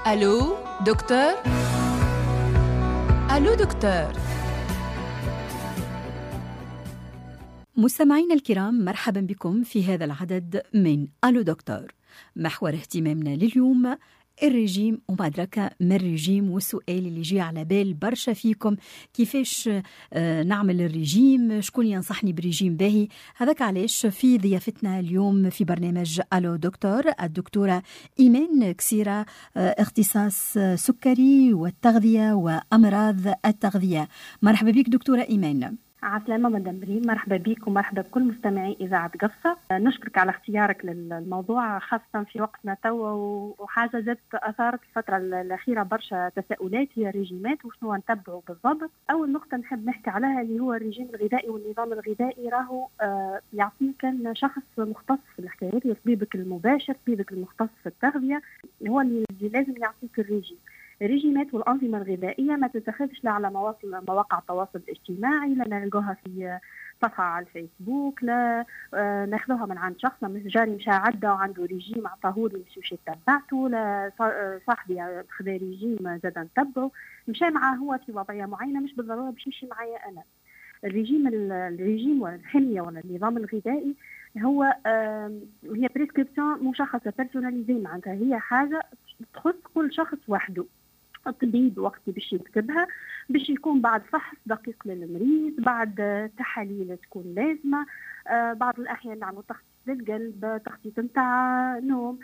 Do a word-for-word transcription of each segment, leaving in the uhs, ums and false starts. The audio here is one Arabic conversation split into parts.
ألو دكتور. ألو دكتور. مستمعينا الكرام، مرحبا بكم في هذا العدد من ألو دكتور. محور اهتمامنا لليوم الرجيم وما أدراك ما الرجيم، والسؤال اللي يجي على بال برشا فيكم كيفاش آه نعمل الرجيم، شكون ينصحني برجيم باهي. هذاك علاش في ضيافتنا اليوم في برنامج ألو دكتور الدكتورة إيمان كسيرة، آه اختصاص سكري والتغذية وأمراض التغذية. مرحبا بك دكتورة إيمان. عسلامة مدام بريم، مرحبا بك ومرحبا بكل مستمعي إذاعة قصة. نشكرك على اختيارك للموضوع خاصة في وقتنا توا، وحاجة زادت أثارت الفترة الأخيرة برشا تساؤلات هي الرجيمات وشنو نتبعوا بالضبط. أول نقطة نحب نحكي عليها اللي هو الرجيم الغذائي والنظام الغذائي، راهو يعطيك شخص مختص في الحكاية، طبيبك المباشر، طبيبك المختص في التغذية هو اللي لازم يعطيك الرجيم. الرجيمات والأنظمة الغذائية ما تتخذش لا على مواصل مواقع التواصل الاجتماعي، لا نلقوها في صفحة على الفيسبوك، لا آه ناخذوها من عند شخص مش جاري مشى عدى وعنده رجيم عطاهولي مش مشيت تبعته، لا صاحبي خذا رجيم زاد نتبعه مشى معاه هو في وضعية معينة مش بالضرورة باش يمشي معايا أنا. الرجيم الرجيم والحمية والنظام الغذائي هو آه هي بريسكريبشن مشخصة بيرسوناليزي، معناتها هي حاجة تخص كل شخص وحده. الطبيب وقت باش يكتبها باش يكون بعد فحص دقيق للمريض، بعد تحاليل تكون لازمة، آه بعض الأحيان نعمل تخطيط للقلب، تخطيط نتاع نوم،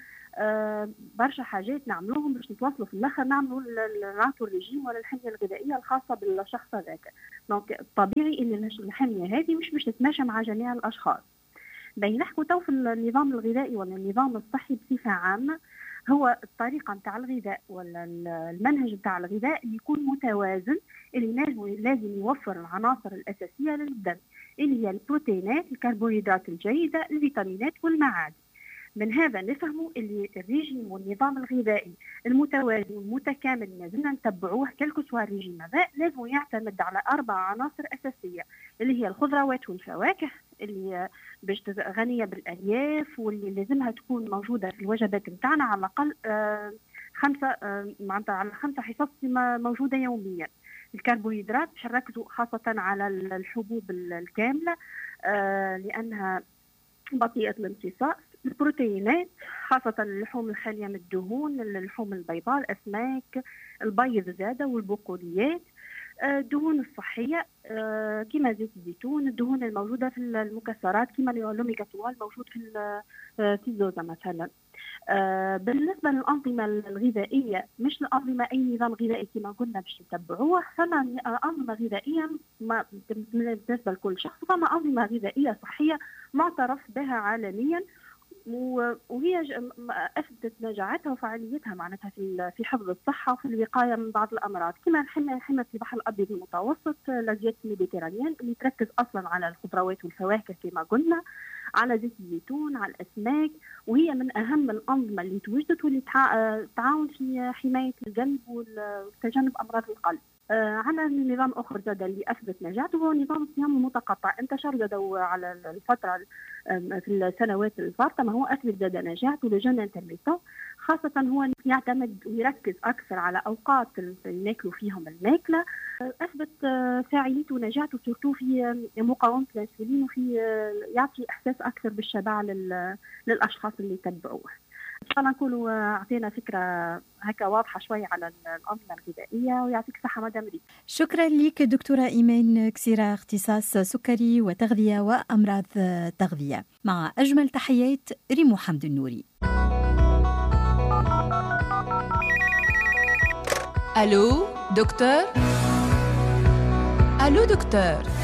آه برشا حاجات نعملوهم باش نتواصلوا في الآخر نعملوا نعطوا الرجيم ولا الحمية الغذائية الخاصة بالشخص هذاك. دونك طبيعي إن الحمية هذه مش باش تتماشى مع جميع الأشخاص. بين نحكوا تو في النظام الغذائي ولا النظام الصحي بصفة عامة، هو الطريقة متاع الغذاء ولا المنهج متاع الغذاء اللي يكون متوازن، اللي لازم يوفر العناصر الأساسية للدم اللي هي البروتينات، الكربوهيدرات الجيدة، الفيتامينات والمعادن. من هذا نفهموا اللي الرجيم والنظام الغذائي المتوازن والمتكامل لازمنا نتبعوه كلكو سوا الرجيم هذا، لازم يعتمد على أربع عناصر أساسية اللي هي الخضروات والفواكه اللي باش غنية بالألياف واللي لازمها تكون موجودة في الوجبات متاعنا على الأقل آه خمسة آه معناتها على خمسة حصص موجودة يوميا. الكربوهيدرات باش نركزوا خاصة على الحبوب الكاملة آه لأنها بطيئة الامتصاص. البروتينات خاصة اللحوم الخالية من الدهون، اللحوم البيضاء، الأسماك، البيض زادة والبقوليات. الدهون الصحية كما زيت الزيتون، الدهون الموجودة في المكسرات كما الأوميغا ثلاثة الموجود في في الزوزة مثلا. بالنسبة للأنظمة الغذائية، مش الأنظمة أي نظام غذائي كما قلنا باش نتبعوه، فما أنظمة غذائية بالنسبة لكل شخص، فما أنظمة غذائية صحية معترف بها عالميا وهي أثبتت نجاعتها وفعاليتها معناتها في في حفظ الصحة وفي الوقاية من بعض الأمراض، كما الحمية حمية البحر الأبيض المتوسط، لازيات الميديترانيين اللي تركز أصلا على الخضروات والفواكه كما قلنا، على زيت الزيتون، على الأسماك، وهي من أهم الأنظمة اللي توجدت واللي تعاون في حماية القلب وتجنب أمراض القلب. آه عندنا نظام آخر زاد اللي أثبت نجاحته هو نظام الصيام المتقطع، انتشر زاد على الفترة في السنوات الفارطة، ما هو أثبت زاد نجاحته لجنة انترميتون، خاصة هو يعتمد ويركز أكثر على أوقات اللي ناكلوا فيهم الماكلة. أثبت فاعليته ونجاحته سورتو في مقاومة الأنسولين وفي يعطي إحساس أكثر بالشبع للأشخاص اللي يتبعوه. إن شاء الله نكونوا أعطينا فكرة هكا واضحة شوية على الأنظمة الغذائية، ويعطيك الصحة مدام ريم. شكرا لك دكتورة إيمان كسيرة، اختصاص سكري وتغذية وأمراض تغذية. مع أجمل تحيات ريم حمد النوري. ألو دكتور. ألو دكتور.